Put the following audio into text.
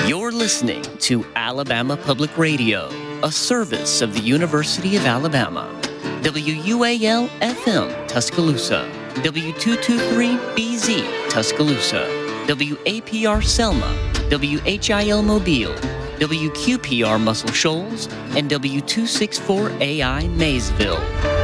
You're listening to Alabama Public Radio, a service of the University of Alabama. WUAL-FM Tuscaloosa, W223BZ Tuscaloosa, WAPR Selma, WHIL Mobile, WQPR Muscle Shoals, and W264AI Maysville.